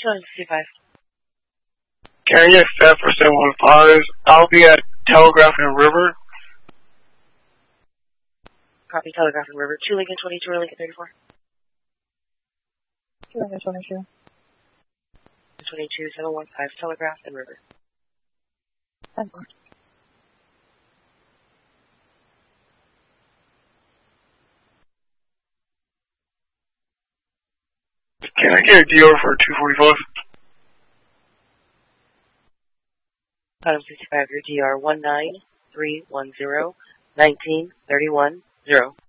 265. Can I get staff for 715? I'll be at Telegraph and River. Copy, Telegraph and River. 2 Lincoln 22 or Lincoln 34? 2 Lincoln 22. 22, 715, Telegraph and River. 10-4. Can I get a DR for 245? Item 65, your DR 19310 1931 0.